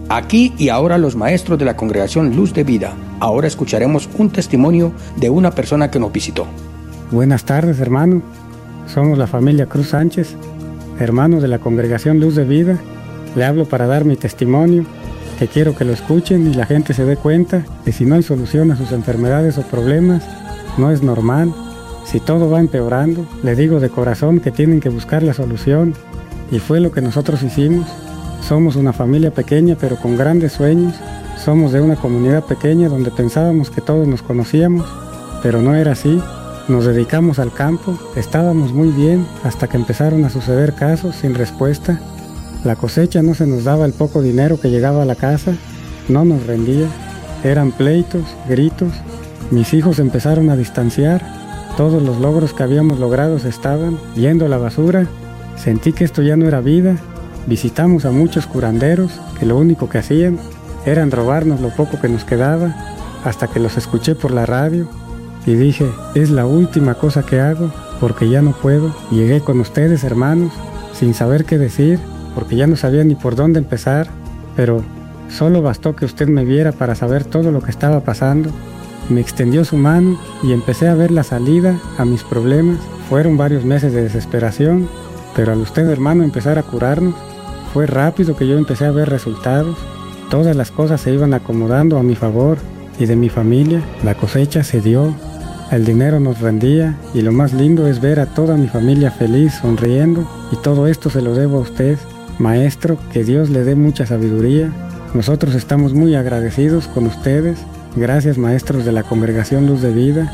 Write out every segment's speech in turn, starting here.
Aquí y ahora los maestros de la Congregación Luz de Vida. Ahora escucharemos un testimonio de una persona que nos visitó. Buenas tardes, hermano. Somos la familia Cruz Sánchez, hermanos de la Congregación Luz de Vida. Le hablo para dar mi testimonio, que quiero que lo escuchen y la gente se dé cuenta que si no hay solución a sus enfermedades o problemas, no es normal. Si todo va empeorando, le digo de corazón que tienen que buscar la solución, y fue lo que nosotros hicimos. Somos una familia pequeña pero con grandes sueños. Somos de una comunidad pequeña donde pensábamos que todos nos conocíamos, pero no era así. Nos dedicamos al campo, estábamos muy bien hasta que empezaron a suceder casos sin respuesta. La cosecha no se nos daba, el poco dinero que llegaba a la casa no nos rendía. Eran pleitos, gritos. Mis hijos empezaron a distanciar. Todos los logros que habíamos logrado se estaban yendo a la basura. Sentí que esto ya no era vida. Visitamos a muchos curanderos que lo único que hacían eran robarnos lo poco que nos quedaba, hasta que los escuché por la radio y dije, es la última cosa que hago porque ya no puedo. Llegué con ustedes, hermanos, sin saber qué decir, porque ya no sabía ni por dónde empezar, pero solo bastó que usted me viera para saber todo lo que estaba pasando. Me extendió su mano y empecé a ver la salida a mis problemas. Fueron varios meses de desesperación, pero al usted, hermano, empezar a curarnos, fue rápido que yo empecé a ver resultados. Todas las cosas se iban acomodando a mi favor y de mi familia. La cosecha se dio, el dinero nos rendía y lo más lindo es ver a toda mi familia feliz, sonriendo, y todo esto se lo debo a usted, maestro, que Dios le dé mucha sabiduría. Nosotros estamos muy agradecidos con ustedes. Gracias, maestros de la Congregación Luz de Vida.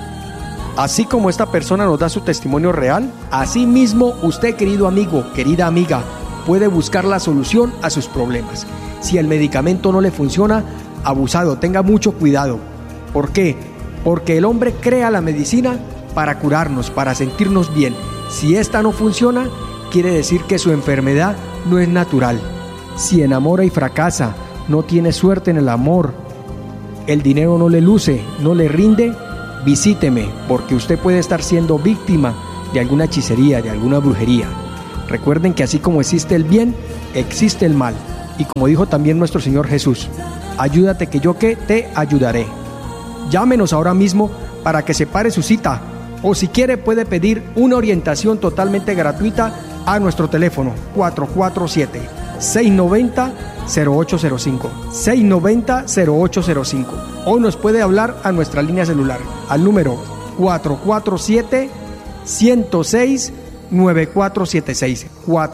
Así como esta persona nos da su testimonio real, así mismo usted, querido amigo, querida amiga, puede buscar la solución a sus problemas. Si el medicamento no le funciona, abusado, tenga mucho cuidado. ¿Por qué? Porque el hombre crea la medicina para curarnos, para sentirnos bien. Si esta no funciona, quiere decir que su enfermedad no es natural. Si enamora y fracasa, no tiene suerte en el amor, el dinero no le luce, no le rinde, visíteme, porque usted puede estar siendo víctima de alguna hechicería, de alguna brujería. Recuerden que así como existe el bien, existe el mal. Y como dijo también nuestro Señor Jesús, ayúdate que yo que te ayudaré. Llámenos ahora mismo para que separe su cita, o si quiere puede pedir una orientación totalmente gratuita a nuestro teléfono 447-690-0805, 690-0805, o nos puede hablar a nuestra línea celular al número 447-106-9476,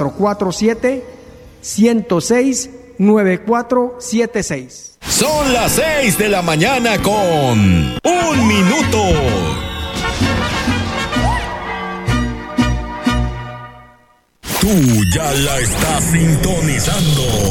447-106-9476. Son las 6 de la mañana con 1 minuto. Tú ya la estás sintonizando.